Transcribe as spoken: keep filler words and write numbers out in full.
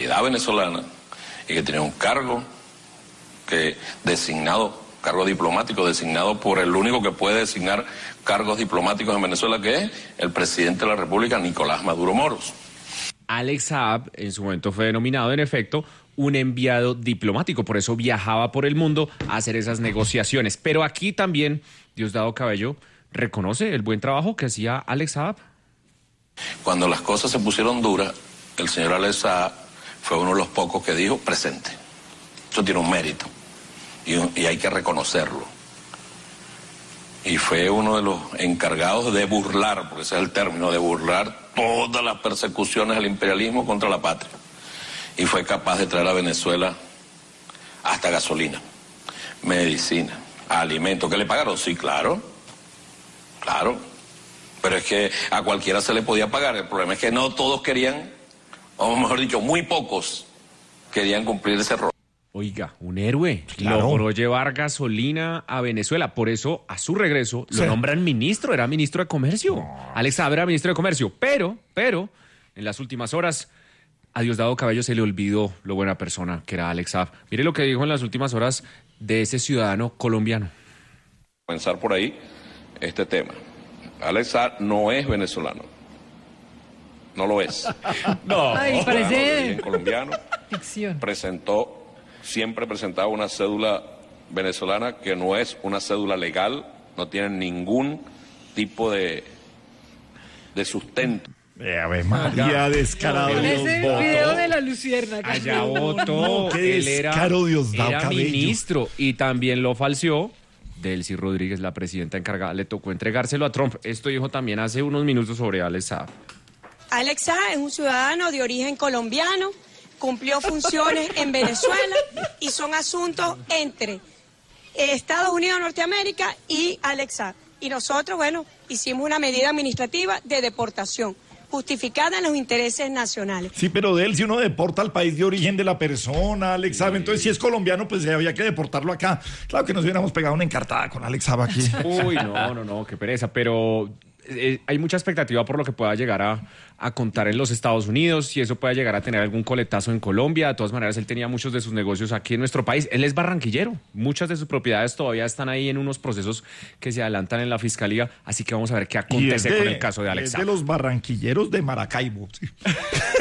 nacionalidad venezolana y que tenía un cargo que designado, cargo diplomático designado por el único que puede designar cargos diplomáticos en Venezuela, que es el presidente de la República, Nicolás Maduro Moros. Alex Saab en su momento fue denominado, en efecto, un enviado diplomático, por eso viajaba por el mundo a hacer esas negociaciones. Pero aquí también Diosdado Cabello reconoce el buen trabajo que hacía Alex Saab. Cuando las cosas se pusieron duras, el señor Alex Saab fue uno de los pocos que dijo presente. Eso tiene un mérito y, un, y hay que reconocerlo. Y fue uno de los encargados de burlar, porque ese es el término, de burlar todas las persecuciones al imperialismo contra la patria. Y fue capaz de traer a Venezuela hasta gasolina, medicina, alimentos. ¿Que le pagaron? Sí, claro, claro. Pero es que a cualquiera se le podía pagar. El problema es que no todos querían, o mejor dicho, muy pocos querían cumplir ese rol. Oiga, un héroe. Claro. Logró llevar gasolina a Venezuela. Por eso, a su regreso, lo Sí. nombran ministro. Era ministro de Comercio. No. Alex Saab era ministro de Comercio. Pero, pero, en las últimas horas, a Diosdado Cabello se le olvidó lo buena persona que era Alex Saab. Mire lo que dijo en las últimas horas de ese ciudadano colombiano. Comenzar por ahí este tema. Alex Saab no es venezolano. No lo es. No. Ay, parece En colombiano. ficción. Presentó, siempre presentaba una cédula venezolana que no es una cédula legal, no tiene ningún tipo de, de sustento. Eh, a ver, María, descarado. Con Dios, ese voto. video de la luciérnaga. Allá votó. No, qué Él era, descaro, Diosdado era Cabello. ministro y también lo falseó. Delcy Rodríguez, la presidenta encargada, le tocó entregárselo a Trump. Esto dijo también hace unos minutos sobre Alex Saab. Alex Saab es un ciudadano de origen colombiano, cumplió funciones en Venezuela y son asuntos entre Estados Unidos de Norteamérica y Alex Saab. Y nosotros, bueno, hicimos una medida administrativa de deportación, justificada en los intereses nacionales. Sí, pero de él, si uno deporta al país de origen de la persona, Alex Saab, entonces si es colombiano, pues había que deportarlo acá. Claro que nos hubiéramos pegado una encartada con Alex Saab aquí. Uy, no, no, no, qué pereza, pero eh, hay mucha expectativa por lo que pueda llegar a, a contar en los Estados Unidos, si eso pueda llegar a tener algún coletazo en Colombia. De todas maneras, él tenía muchos de sus negocios aquí en nuestro país. Él es barranquillero, muchas de sus propiedades todavía están ahí en unos procesos que se adelantan en la fiscalía, así que vamos a ver qué Y es acontece de- con el caso de Alex es Saab. de los barranquilleros de Maracaibo. Sí.